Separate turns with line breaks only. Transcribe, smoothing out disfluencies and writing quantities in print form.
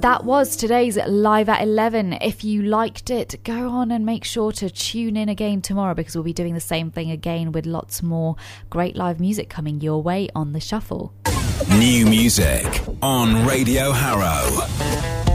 that was today's Live at 11. If you liked it, go on and make sure to tune in again tomorrow, because we'll be doing the same thing again with lots more great live music coming your way on The Shuffle.
New music on Radio Harrow.